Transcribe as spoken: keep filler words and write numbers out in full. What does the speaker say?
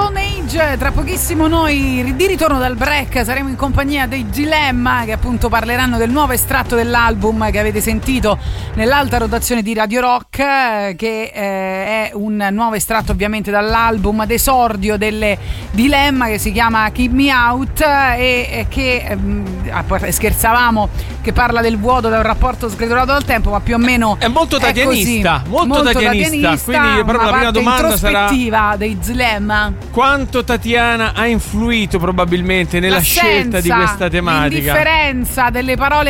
Stone Age. Tra pochissimo noi di ritorno dal break saremo in compagnia dei Dilemma, che appunto parleranno del nuovo estratto dell'album che avete sentito nell'alta rotazione di Radio Rock, che eh, è un nuovo estratto ovviamente dall'album d'esordio delle Dilemma, che si chiama Keep Me Out, e, e che eh, scherzavamo che parla del vuoto, da un rapporto sgretolato dal tempo, ma più o meno è molto tatianista, è molto, molto tatianista, tatianista, quindi però la prima domanda sarà dei Dilemma. Quanto Tatiana ha influito probabilmente nella L'assenza, scelta di questa tematica? L'indifferenza delle parole